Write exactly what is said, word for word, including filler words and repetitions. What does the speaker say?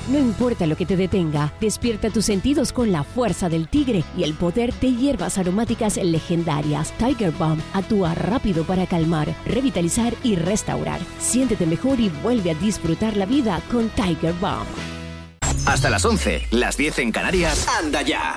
No importa lo que te detenga, despierta tus sentidos con la fuerza del tigre y el poder de hierbas aromáticas legendarias. Tiger Balm actúa rápido para calmar, revitalizar y restaurar. Siéntete mejor y vuelve a disfrutar la vida con Tiger Balm. Hasta las once, las diez en Canarias. ¡Anda ya!